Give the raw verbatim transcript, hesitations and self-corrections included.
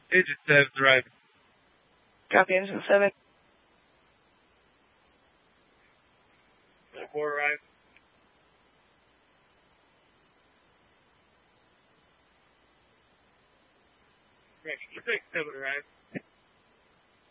Agent seven arriving. Copy, Agent seven. four arriving. Correct. six seven arriving.